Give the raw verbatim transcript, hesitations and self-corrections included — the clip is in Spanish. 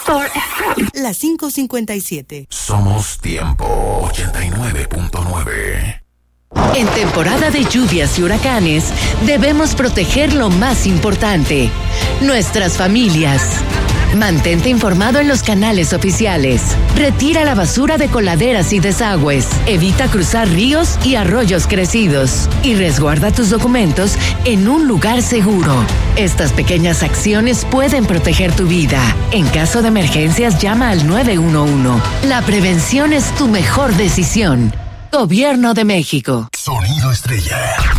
Store F M. La cinco cincuenta y siete. Somos Tiempo ochenta y nueve punto nueve. En temporada de lluvias y huracanes, debemos proteger lo más importante, nuestras familias. Mantente informado en los canales oficiales. Retira la basura de coladeras y desagües. Evita cruzar ríos y arroyos crecidos. Y resguarda tus documentos en un lugar seguro. Estas pequeñas acciones pueden proteger tu vida. En caso de emergencias, llama al nueve uno uno. La prevención es tu mejor decisión. Gobierno de México. Sonido Estrella.